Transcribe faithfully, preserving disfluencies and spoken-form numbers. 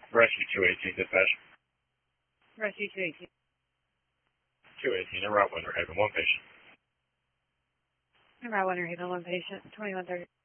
Rescue two eighteen, dispatch. Rescue two eighteen. two eighteen, en route, Winter Haven, one patient. En route, Winter Haven, one patient, twenty-one thirty.